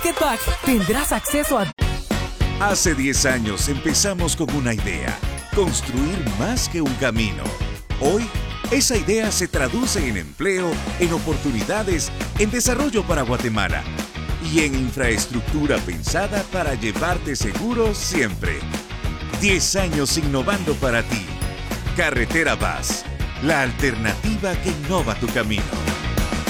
Getback tendrás acceso a... Hace 10 años empezamos con una idea, construir más que un camino. Hoy, esa idea se traduce en empleo, en oportunidades, en desarrollo para Guatemala y en infraestructura pensada para llevarte seguro siempre. 10 años innovando para ti. Carretera VAS, la alternativa que innova tu camino.